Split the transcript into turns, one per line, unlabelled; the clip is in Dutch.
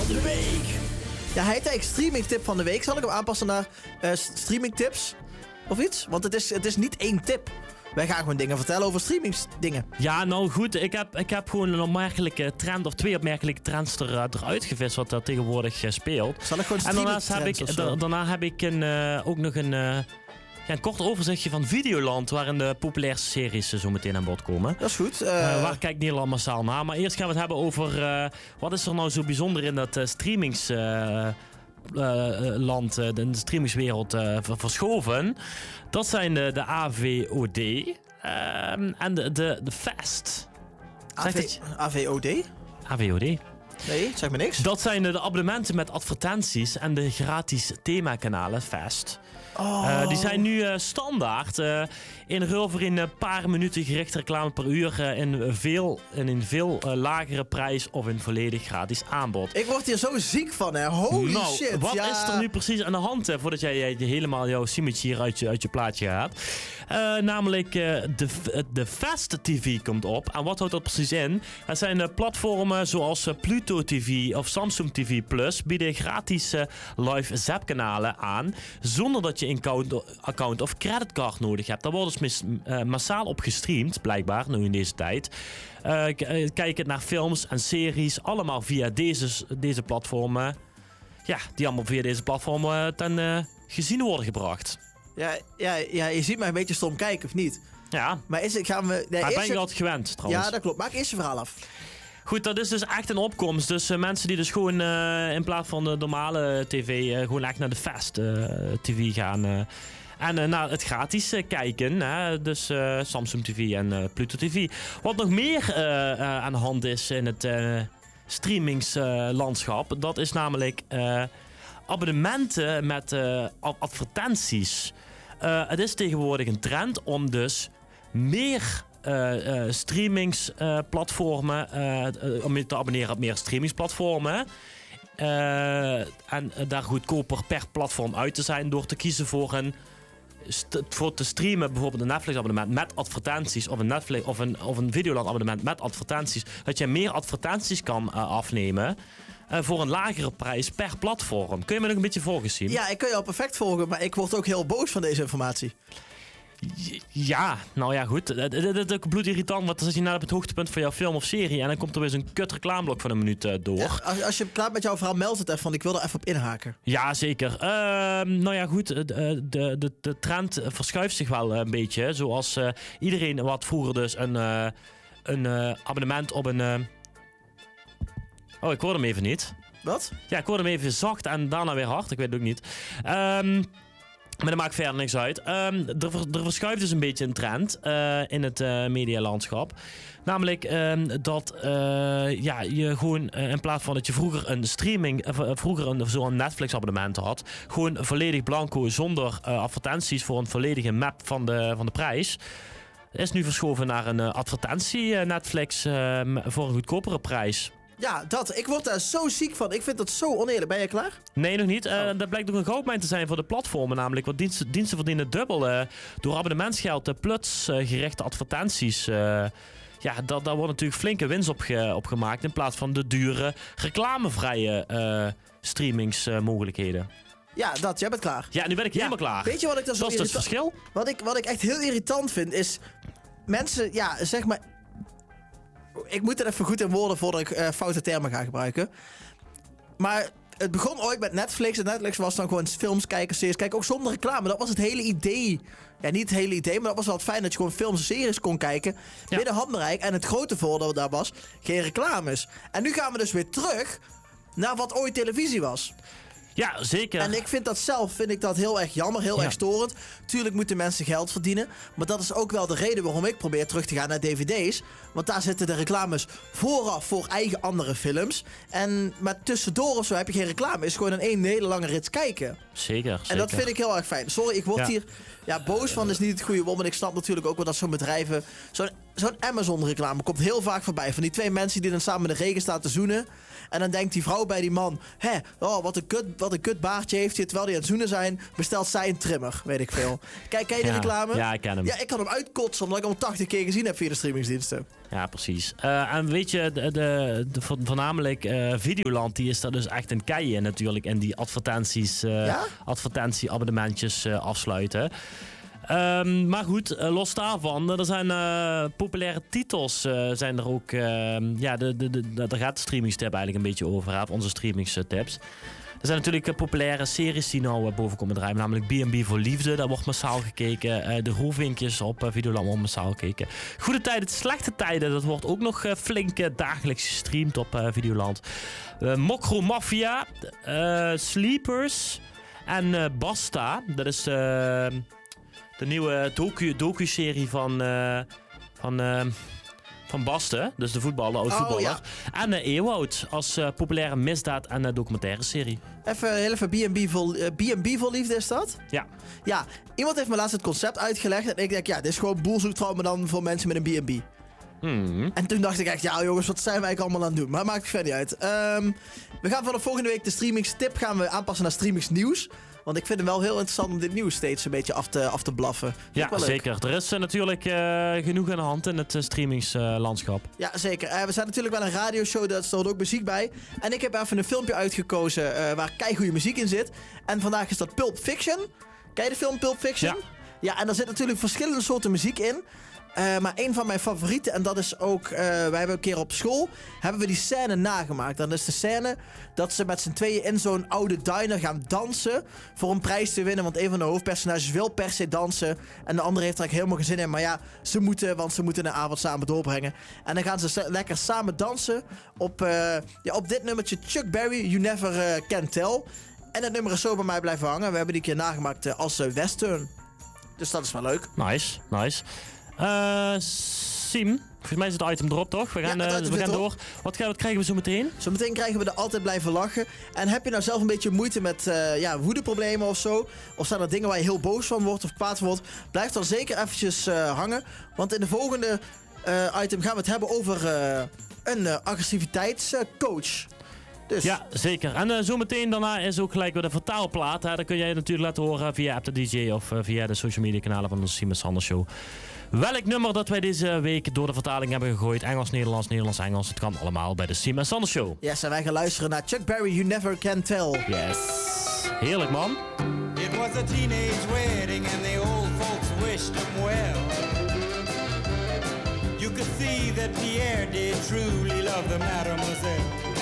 van de week. Ja, hij heet eigenlijk streamingtip van de week. Zal ik hem aanpassen naar streamingtips? Of iets? Want het is niet één tip. Wij gaan gewoon dingen vertellen over streamingsdingen.
Ja, nou goed. Ik heb gewoon een opmerkelijke trend, of 2 opmerkelijke trends eruit gevist wat er tegenwoordig speelt.
Zal ik gewoon
daarna heb ik ook nog een kort overzichtje van Videoland, waarin de populairste series zo meteen aan bod komen.
Dat is goed.
Waar kijkt Nederland massaal naar? Maar eerst gaan we het hebben over wat is er nou zo bijzonder in dat streamingsland, de streamingswereld verschoven. Dat zijn de AVOD en de FAST.
AVOD?
AVOD.
Nee, zeg me niks.
Dat zijn de abonnementen met advertenties en de gratis themakanalen, FAST. Die zijn nu standaard in ruil voor een paar minuten gerichte reclame per uur in een veel lagere prijs of in volledig gratis aanbod.
Ik word hier zo ziek van, hè. Holy shit.
Wat is er nu precies aan de hand, voordat jij helemaal jouw simetje hier uit je plaatje gaat? Namelijk de Fast TV komt op. En wat houdt dat precies in? Het zijn platformen zoals Pluto TV of Samsung TV Plus bieden gratis live zapkanalen aan, zonder dat je een account of creditcard nodig hebt. Daar wordt dus massaal op gestreamd, blijkbaar, nu in deze tijd. Kijken naar films en series, allemaal via deze platformen. Ja, die allemaal via deze platformen ten gezien worden gebracht.
Ja, je ziet mij een beetje stom kijken, of niet?
Ja.
Maar
ben je altijd gewend, trouwens.
Ja, dat klopt. Maak eerst je verhaal af.
Goed, dat is dus echt een opkomst. Dus mensen die dus gewoon in plaats van de normale tv gewoon echt naar de Fast TV gaan. En naar het gratis kijken. Dus Samsung TV en Pluto TV. Wat nog meer aan de hand is in het streamingslandschap. Dat is namelijk abonnementen met advertenties. Het is tegenwoordig een trend om dus meer streamingsplatformen om je te abonneren op meer streamingsplatformen. En daar goedkoper per platform uit te zijn door te kiezen voor te streamen, bijvoorbeeld een Netflix abonnement met advertenties of een Netflix of een Videoland abonnement met advertenties, dat je meer advertenties kan afnemen voor een lagere prijs per platform. Kun je me nog een beetje volgen zien?
Ja, ik kan je al perfect volgen, maar ik word ook heel boos van deze informatie.
Ja, nou ja, goed. Het is bloedirritant, want dan zit je net op het hoogtepunt van jouw film of serie en dan komt er weer zo'n kut reclameblok van een minuut door.
Ja, als je klaar met jouw verhaal, meld het even, want ik wil er even op inhaken.
Ja, zeker. Nou ja, goed. De trend verschuift zich wel een beetje. Zoals iedereen wat vroeger dus een abonnement op een... Oh, ik hoorde hem even niet.
Wat?
Ja, ik hoorde hem even zacht en daarna weer hard. Ik weet het ook niet. Maar dat maakt verder niks uit. Er verschuift dus een beetje een trend in het medialandschap. Namelijk dat je gewoon in plaats van dat je vroeger zo'n Netflix abonnement had, gewoon volledig blanco zonder advertenties voor een volledige map van de prijs. Is nu verschoven naar een advertentie Netflix voor een goedkopere prijs.
Ja, ik word daar zo ziek van. Ik vind dat zo oneerlijk. Ben je klaar?
Nee, nog niet. Dat blijkt ook een goudmijn te zijn voor de platformen. Namelijk, want diensten verdienen dubbel. Door abonnementsgeld plus gerichte advertenties. Daar wordt natuurlijk flinke winst op gemaakt. In plaats van de dure reclamevrije streamingsmogelijkheden.
Ja, jij bent klaar.
Ja, nu ben ik helemaal klaar.
Weet je wat ik dan zo
dat is dus het verschil.
Wat ik echt heel irritant vind is... Mensen, zeg maar... Ik moet het even goed in woorden voordat ik foute termen ga gebruiken. Maar het begon ooit met Netflix. En Netflix was dan gewoon films kijken, series kijken. Ook zonder reclame. Dat was het hele idee. Ja, niet het hele idee, maar dat was wel het fijn dat je gewoon films en series kon kijken. Ja. Binnen handbereik. En het grote voordeel daar was geen reclames. En nu gaan we dus weer terug naar wat ooit televisie was.
Ja, zeker.
En ik vind dat heel erg jammer, heel erg storend. Tuurlijk moeten mensen geld verdienen. Maar dat is ook wel de reden waarom ik probeer terug te gaan naar dvd's. Want daar zitten de reclames vooraf voor eigen andere films. Maar tussendoor of zo heb je geen reclame. Is gewoon een hele lange rits kijken.
Zeker.
En dat vind ik heel erg fijn. Sorry, ik word hier boos van. Is niet het goede woord. Maar ik snap natuurlijk ook wel dat zo'n bedrijven... zo'n Amazon-reclame komt heel vaak voorbij. Van die 2 mensen die dan samen in de regen staan te zoenen. En dan denkt die vrouw bij die man... wat een kut baardje heeft hij. Terwijl die aan het zoenen zijn, bestelt zij een trimmer. Weet ik veel. Ken je die reclame?
Ja, ik ken hem.
Ja, ik kan hem uitkotsen omdat ik hem 80 keer gezien heb via de streamingsdiensten.
Ja, precies. En weet je, voornamelijk Videoland, die is daar dus echt een kei in natuurlijk. En die advertentieabonnementjes afsluiten. Maar goed, los daarvan, er zijn populaire titels, zijn er ook, daar gaat de streamingstip eigenlijk een beetje over, onze streamingstips. Er zijn natuurlijk populaire series die nou boven komen drijven, namelijk B&B voor Liefde, daar wordt massaal gekeken. De Roelvinkjes op Videoland wordt massaal gekeken. Goede tijden, slechte tijden, dat wordt ook nog flink dagelijks gestreamd op Videoland. Mokro Mafia, Sleepers en Basta, dat is... de nieuwe docu-serie van Basten, dus de voetballer, oud-voetballer. Ja. En Ewoud als populaire misdaad- en documentaire serie.
Even B&B voor Liefde is dat?
Ja.
Ja, iemand heeft me laatst het concept uitgelegd. En ik denk, dit is gewoon boelzoektrouw, maar dan voor mensen met een B&B. En toen dacht ik echt, ja jongens, wat zijn wij eigenlijk allemaal aan het doen? Maar maakt het verder niet uit. We gaan vanaf volgende week de streamingstip aanpassen naar streamingsnieuws. Want ik vind het wel heel interessant om dit nieuws steeds een beetje af te blaffen.
Ja, zeker. Er is natuurlijk genoeg aan de hand in het streamingslandschap.
Ja, zeker. We zijn natuurlijk wel een radioshow, daar staat ook muziek bij. En ik heb even een filmpje uitgekozen waar keigoede muziek in zit. En vandaag is dat Pulp Fiction. Ken je de film Pulp Fiction?
Ja.
Ja, en daar zit natuurlijk verschillende soorten muziek in. Maar een van mijn favorieten, en dat is ook... wij hebben een keer op school, hebben we die scène nagemaakt. Dan is de scène dat ze met z'n tweeën in zo'n oude diner gaan dansen voor een prijs te winnen. Want een van de hoofdpersonages wil per se dansen. En de andere heeft er eigenlijk helemaal geen zin in. Maar ja, ze moeten een avond samen doorbrengen. En dan gaan ze lekker samen dansen op dit nummertje Chuck Berry, You Never Can Tell. En het nummer is zo bij mij blijven hangen. We hebben die keer nagemaakt als western. Dus dat is wel leuk.
Nice. Siem, volgens mij is het item erop, toch? We gaan door. Wat krijgen we zo meteen?
Zometeen krijgen we de altijd blijven lachen. En heb je nou zelf een beetje moeite met woedeproblemen of zo? Of zijn er dingen waar je heel boos van wordt of kwaad van wordt? Blijf dan zeker eventjes hangen. Want in de volgende item gaan we het hebben over een agressiviteitscoach. Dus.
Ja, zeker. En zometeen daarna is ook gelijk weer de vertaalplaat. Daar kun jij natuurlijk laten horen via App de DJ of via de social media kanalen van de Siem en Sander Show. Welk nummer dat wij deze week door de vertaling hebben gegooid. Engels, Nederlands, Nederlands, Engels. Het kan allemaal bij de Siem en Sander Show.
Yes, en wij gaan luisteren naar Chuck Berry, You Never Can Tell.
Yes. Heerlijk, man.
It was a teenage wedding and the old folks wished them well. You could see that Pierre did truly love the mademoiselle.